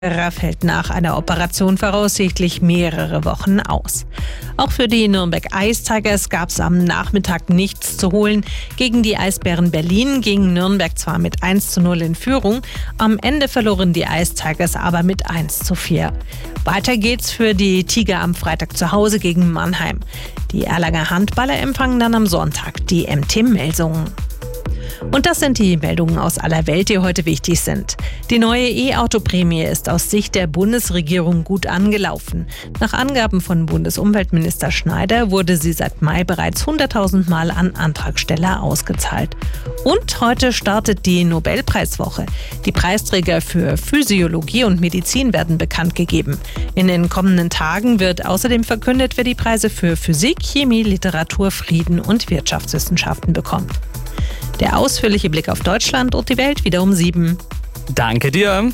Fällt nach einer Operation voraussichtlich mehrere Wochen aus. Auch für die Nürnberg Ice Tigers gab es am Nachmittag nichts zu holen. Gegen die Eisbären Berlin ging Nürnberg zwar mit 1:0 in Führung, am Ende verloren die Ice Tigers aber mit 1:4. Weiter geht's für die Tiger am Freitag zu Hause gegen Mannheim. Die Erlanger Handballer empfangen dann am Sonntag die MT Melsungen. Und das sind die Meldungen aus aller Welt, die heute wichtig sind. Die neue E-Auto-Prämie ist aus Sicht der Bundesregierung gut angelaufen. Nach Angaben von Bundesumweltminister Schneider wurde sie seit Mai bereits 100.000 Mal an Antragsteller ausgezahlt. Und heute startet die Nobelpreiswoche. Die Preisträger für Physiologie und Medizin werden bekannt gegeben. In den kommenden Tagen wird außerdem verkündet, wer die Preise für Physik, Chemie, Literatur, Frieden und Wirtschaftswissenschaften bekommt. Der ausführliche Blick auf Deutschland und die Welt wieder um 7. Danke dir.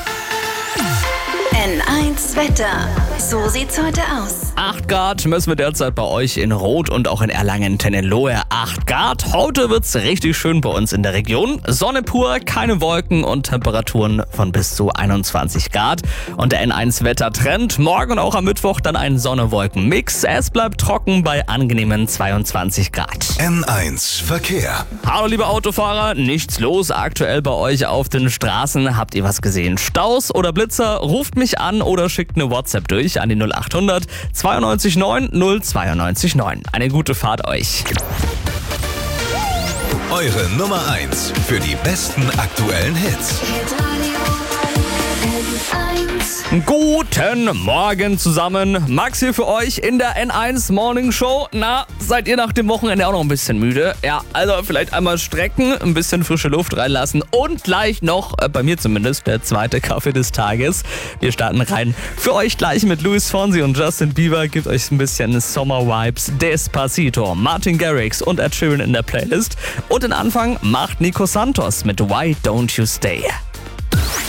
N1 Wetter. So sieht's heute aus. 8 Grad messen wir derzeit bei euch in Roth und auch in Erlangen-Tennenlohe. 8 Grad. Heute wird's richtig schön bei uns in der Region. Sonne pur, keine Wolken und Temperaturen von bis zu 21 Grad. Und der N1-Wettertrend. Morgen und auch am Mittwoch dann ein Sonne-Wolken-Mix. Es bleibt trocken bei angenehmen 22 Grad. N1 Verkehr. Hallo liebe Autofahrer, nichts los aktuell bei euch auf den Straßen. Habt ihr was gesehen? Staus oder Blitzer? Ruft mich an oder schickt eine WhatsApp durch an die 0800 92 9 092 9. Eine gute Fahrt euch. Eure Nummer 1 für die besten aktuellen Hits. Guten Morgen zusammen. Max hier für euch in der N1 Morning Show. Na, seid ihr nach dem Wochenende auch noch ein bisschen müde? Ja, also vielleicht einmal strecken, ein bisschen frische Luft reinlassen und gleich noch, bei mir zumindest, der zweite Kaffee des Tages. Wir starten rein für euch gleich mit Luis Fonsi und Justin Bieber. Gibt euch ein bisschen Sommer-Vibes. Despacito, Martin Garrix und Ed Sheeran in der Playlist. Und den Anfang macht Nico Santos mit Why Don't You Stay.